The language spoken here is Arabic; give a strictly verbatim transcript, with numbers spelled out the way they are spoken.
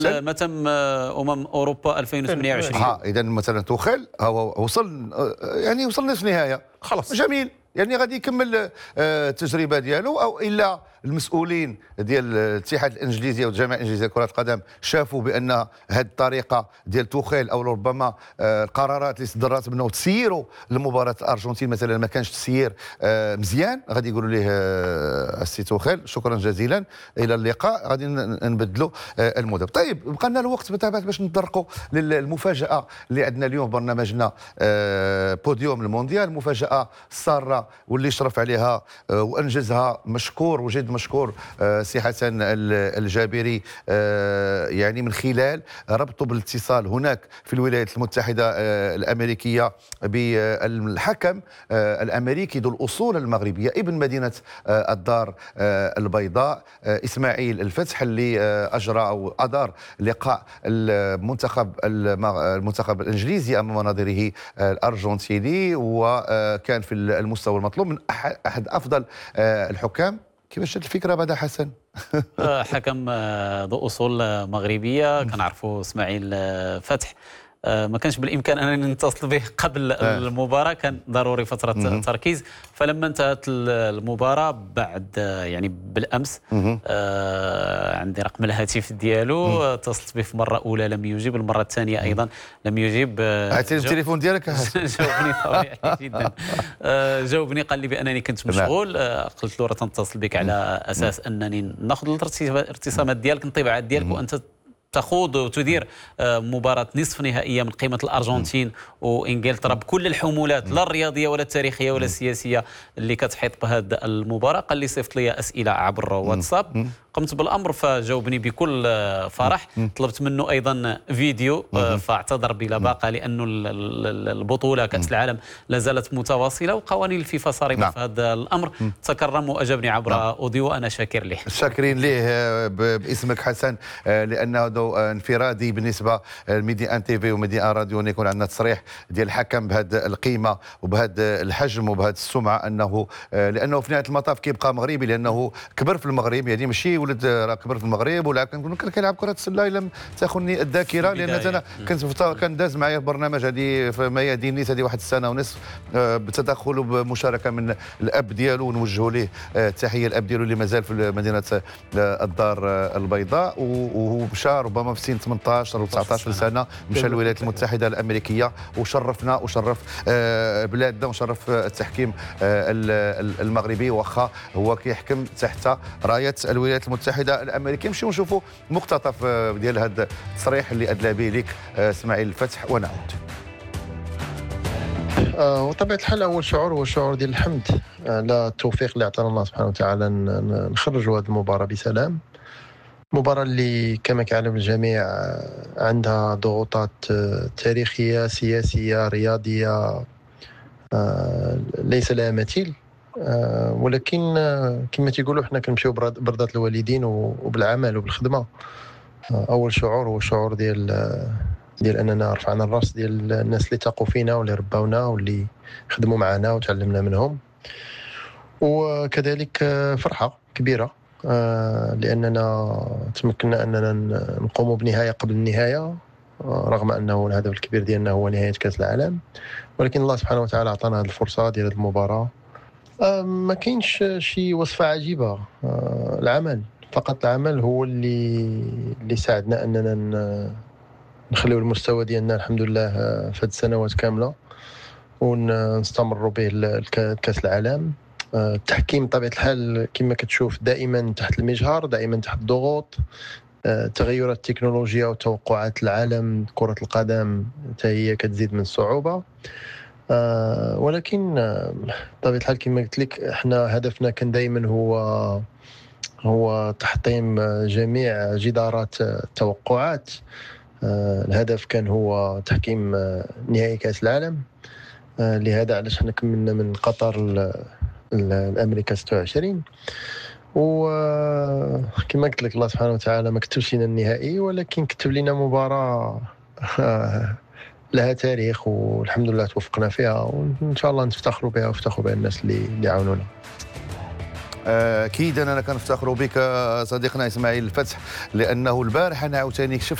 ما تم امم اوروبا ألفين وثمانية وعشرين. ها اذا مثلا توخيل هو وصل يعني وصل نصف نهايه خلاص جميل، يعني غادي يكمل التجربه ديالو، او الا المسؤولين ديال الاتحاد الانجليزي والجمعيه الانجليزيه لكره القدم شافوا بان هذه الطريقه ديال توخيل او ربما القرارات اللي صدرات منه تسيروا لمباراه الارجنتين مثلا ما كانش تسيير مزيان، غادي يقولوا ليه السي توخيل شكرا جزيلا الى اللقاء، غادي نبدلوا المدرب. طيب بقى لنا الوقت بطبيعه باش نطرقوا للمفاجاه اللي عندنا اليوم في برنامجنا بوديوم المونديال، المفاجاه الساره واللي شرف عليها وانجزها مشكور وجد مشكور سي حسن الجابري، يعني من خلال ربطه بالاتصال هناك في الولايات المتحده الامريكيه بالحكم الامريكي ذو الاصول المغربيه ابن مدينه الدار البيضاء اسماعيل الفتح، اللي اجرى او ادار لقاء المنتخب المنتخب الانجليزي امام نظيره الارجنتيني، وكان في المستوى المطلوب من احد افضل الحكام. كيفاش جات الفكره بعد حسن؟ حكم ذو اصول مغربيه كنعرفوا اسماعيل فتح، ما كانش بالامكان انني نتصل به قبل المباراه، كان ضروري فتره تركيز. فلما انتهت المباراه بعد يعني بالامس آه عندي رقم الهاتف ديالو، اتصلت به في مره اولى لم يجيب، المره الثانيه ايضا لم يجيب. عطيني التليفون ديالك. جاوبني طبيعي جدا، آه جاوبني قال لي بانني كنت مشغول، آه قلت له راه تنتصل بك على اساس انني ناخذ الارتسامات ديالك الانطباعات ديالك، وانت تخوض وتدير مباراة نصف نهائية من قيمة الأرجنتين وإنجلترا بكل الحمولات لا الرياضية ولا التاريخية ولا السياسية اللي كتحيط بهذه المباراة. قال لي صيفط لي أسئلة عبر واتساب، قمت بالأمر فجاوبني بكل فرح. طلبت منه أيضا فيديو فاعتذر بلا باقة لأنه البطولة كأس العالم لا زالت متواصلة وقوانين الفيفا صارمة نعم. في هذا الأمر تكرم وأجابني عبر نعم. أوديو وأنا شاكر له. شاكرين ليه باسمك حسن، لأنه انفرادي بالنسبه لميديا ان تي في وميديا راديو ان يكون عندنا تصريح ديال الحكم بهذه القيمه وبهذا الحجم وبهذه السمعه، انه لانه في نهايه المطاف كيبقى مغربي لانه كبر في المغرب، يعني ماشي ولد راه كبر في المغرب ولا كان كيلعب كره السله الا لم تاخذني الذاكره، لان انا كنت كان داز معايا في برنامج هذه في ميادين نيس هذه واحد السنه ونصف بتدخل وبمشاركه من الاب ديالو، ونوجهوا ليه التحيه الاب ديالو اللي مازال في مدينه الدار البيضاء، ومشى ربما في سن ثمانطاش او تسعطاش سنه مشى للولايات المتحده الامريكيه وشرفنا وشرف بلادنا وشرف التحكيم المغربي، واخا هو كيحكم تحت رايه الولايات المتحده الامريكيه. نمشيو نشوفوا مقتطف ديال هذا التصريح اللي ادلى به لك اسماعيل الفتح ونعود. آه وطبيعة الحال أول شعور هو الشعور ديال الحمد على التوفيق اللي عطانا الله سبحانه وتعالى نخرجوا هذه المباراة بسلام. مباراة اللي كما كيعلم الجميع عندها ضغوطات تاريخية سياسية رياضية ليس لها مثيل، ولكن كما تيقولوا حنا كنمشيو برضة الوالدين وبالعمل وبالخدمة. أول شعور هو الشعور ديال ديال أننا رفعنا الراس ديال الناس اللي تاقوا فينا واللي رباونا واللي خدموا معنا وتعلمنا منهم، وكذلك فرحة كبيرة لأننا تمكنا أننا نقوم بنهاية قبل النهاية، رغم أنه الهدف الكبير ديالنا هو نهاية كأس العالم، ولكن الله سبحانه وتعالى عطانا هذه الفرصة ديال هذه المباراة. ما كاينش شي وصفة عجيبة، العمل فقط، العمل هو اللي اللي ساعدنا أننا نخليو المستوى ديالنا الحمد لله في هذه السنوات كاملة ونستمروا به لكأس العالم. التحكيم بطبيعة الحال كما كتشوف دائما تحت المجهر، دائما تحت الضغوط، تغيرات التكنولوجيا وتوقعات العالم كرة القدم حتى هي كتزيد من الصعوبة، ولكن بطبيعة الحال كما قلت لك احنا هدفنا كان دائما هو هو تحطيم جميع جدارات التوقعات. الهدف كان هو تحكيم نهائي كأس العالم، لهذا علاش حنا كملنا من قطر الامريكا ستة وعشرين، وكما قلت لك الله سبحانه وتعالى ما كتبش لنا النهائي ولكن كتب لنا مباراة لها تاريخ، والحمد لله توفقنا فيها، وان شاء الله نفتخروا بها ونفتخروا بها الناس اللي اللي عاونونا. اكيد اننا كنفتخروا بك صديقنا اسماعيل الفتح، لانه البارح انا عاوتاني شفت